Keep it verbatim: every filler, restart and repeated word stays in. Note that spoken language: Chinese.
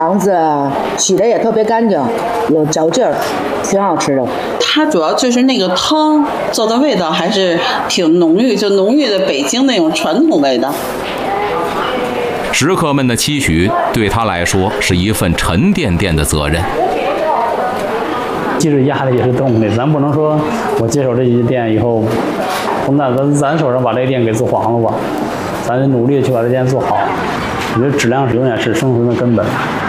肠子洗的也特别干净，有嚼劲儿，挺好吃的。 它主要就是那个汤做的味道还是挺浓郁，就浓郁的北京那种传统味道。 食客们的期许对他来说是一份沉甸甸的责任。 其实压力也是重的，咱不能说我接手这些店以后，从咱咱咱手上把这个店给做黄了吧，咱努力去把这店做好。我觉得质量是永远是生存的根本。